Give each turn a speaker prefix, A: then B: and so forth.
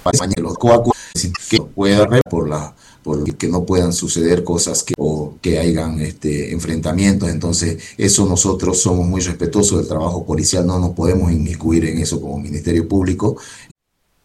A: los coacuos que pueda haber por que no puedan suceder cosas o que hayan enfrentamientos. Entonces, eso nosotros somos muy respetuosos del trabajo policial, no nos podemos inmiscuir en eso como Ministerio Público.